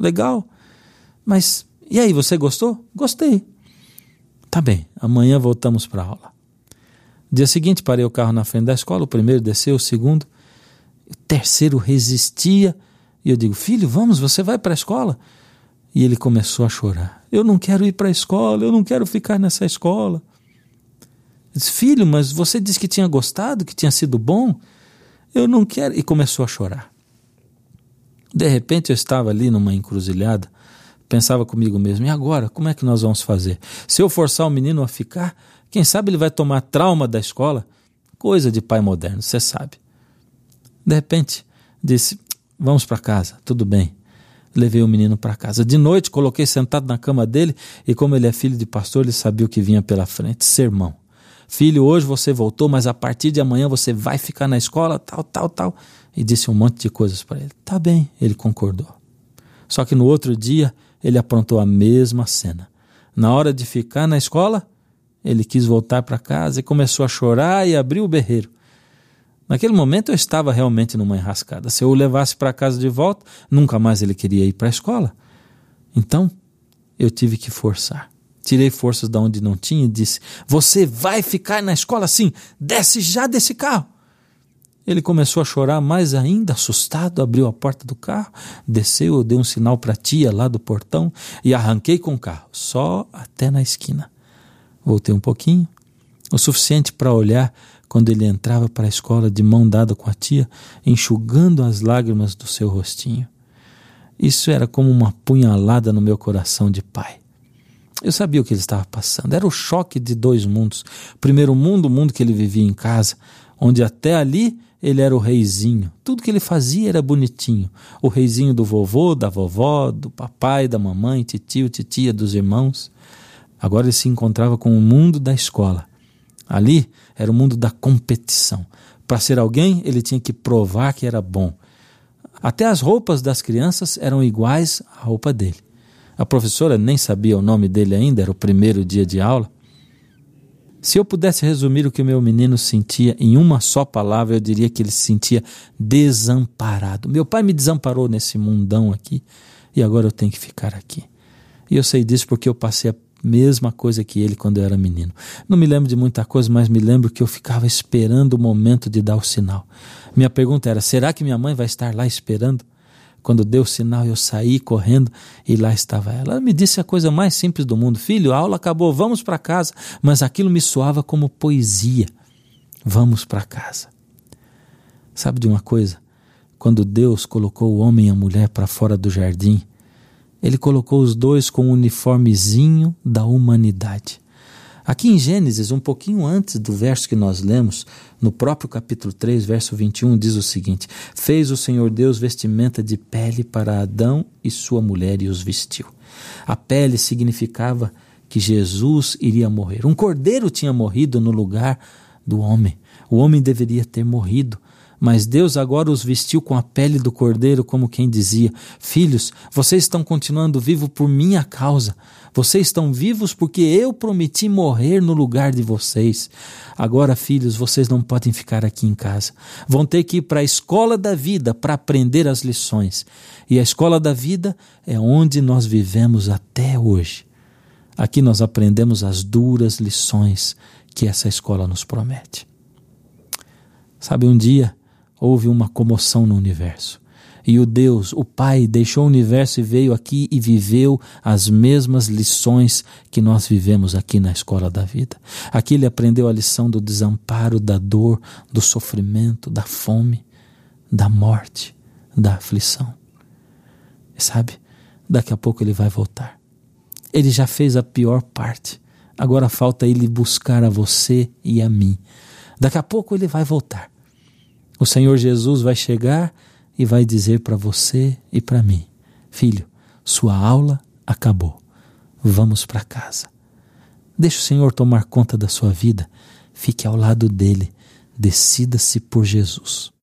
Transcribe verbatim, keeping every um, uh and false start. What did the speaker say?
legal. Mas, e aí, você gostou? Gostei. Tá bem, amanhã voltamos para a aula. Dia seguinte, parei o carro na frente da escola, o primeiro desceu, o segundo, o terceiro resistia, e eu digo, filho, vamos, você vai para a escola? E ele começou a chorar. Eu não quero ir para a escola, eu não quero ficar nessa escola. Eu disse, filho, mas você disse que tinha gostado, que tinha sido bom? Eu não quero. E começou a chorar. De repente eu estava ali numa encruzilhada, pensava comigo mesmo, e agora, como é que nós vamos fazer? Se eu forçar o menino a ficar, quem sabe ele vai tomar trauma da escola? Coisa de pai moderno, você sabe. De repente, disse, vamos para casa, tudo bem. Levei o menino para casa. De noite, coloquei sentado na cama dele, e como ele é filho de pastor, ele sabia o que vinha pela frente, sermão. Filho, hoje você voltou, mas a partir de amanhã você vai ficar na escola, tal, tal, tal. E disse um monte de coisas para ele. Tá bem, ele concordou. Só que no outro dia, ele aprontou a mesma cena. Na hora de ficar na escola, ele quis voltar para casa e começou a chorar e abriu o berreiro. Naquele momento eu estava realmente numa enrascada. Se eu o levasse para casa de volta, nunca mais ele queria ir para a escola. Então, eu tive que forçar. Tirei forças de onde não tinha e disse, você vai ficar na escola assim, desce já desse carro. Ele começou a chorar mais ainda, assustado, abriu a porta do carro, desceu, eu dei um sinal para a tia lá do portão e arranquei com o carro, só até na esquina. Voltei um pouquinho, o suficiente para olhar quando ele entrava para a escola de mão dada com a tia, enxugando as lágrimas do seu rostinho. Isso era como uma punhalada no meu coração de pai. Eu sabia o que ele estava passando, era o choque de dois mundos. O primeiro mundo, o mundo que ele vivia em casa, onde até ali ele era o reizinho. Tudo que ele fazia era bonitinho. O reizinho do vovô, da vovó, do papai, da mamãe, titio, titia, dos irmãos. Agora ele se encontrava com o mundo da escola. Ali era o mundo da competição. Para ser alguém, ele tinha que provar que era bom. Até as roupas das crianças eram iguais à roupa dele. A professora nem sabia o nome dele ainda, era o primeiro dia de aula. Se eu pudesse resumir o que o meu menino sentia em uma só palavra, eu diria que ele se sentia desamparado. Meu pai me desamparou nesse mundão aqui e agora eu tenho que ficar aqui. E eu sei disso porque eu passei a mesma coisa que ele quando eu era menino. Não me lembro de muita coisa, mas me lembro que eu ficava esperando o momento de dar o sinal. Minha pergunta era, será que minha mãe vai estar lá esperando? Quando deu o sinal, eu saí correndo e lá estava ela. Ela me disse a coisa mais simples do mundo. Filho, a aula acabou, vamos para casa. Mas aquilo me soava como poesia. Vamos para casa. Sabe de uma coisa? Quando Deus colocou o homem e a mulher para fora do jardim, Ele colocou os dois com um uniformezinho da humanidade. Aqui em Gênesis, um pouquinho antes do verso que nós lemos, no próprio capítulo três, verso vinte e um, diz o seguinte: fez o Senhor Deus vestimenta de pele para Adão e sua mulher e os vestiu. A pele significava que Jesus iria morrer. Um cordeiro tinha morrido no lugar do homem. O homem deveria ter morrido. Mas Deus agora os vestiu com a pele do cordeiro, como quem dizia: filhos, vocês estão continuando vivos por minha causa. Vocês estão vivos porque eu prometi morrer no lugar de vocês. Agora, filhos, vocês não podem ficar aqui em casa. Vão ter que ir para a escola da vida para aprender as lições. E a escola da vida é onde nós vivemos até hoje. Aqui nós aprendemos as duras lições que essa escola nos promete. Sabe, um dia houve uma comoção no universo. E o Deus, o Pai, deixou o universo e veio aqui e viveu as mesmas lições que nós vivemos aqui na escola da vida. Aqui ele aprendeu a lição do desamparo, da dor, do sofrimento, da fome, da morte, da aflição. E sabe, daqui a pouco ele vai voltar. Ele já fez a pior parte. Agora falta ele buscar a você e a mim. Daqui a pouco ele vai voltar. O Senhor Jesus vai chegar e vai dizer para você e para mim: filho, sua aula acabou. Vamos para casa. Deixe o Senhor tomar conta da sua vida. Fique ao lado dele. Decida-se por Jesus.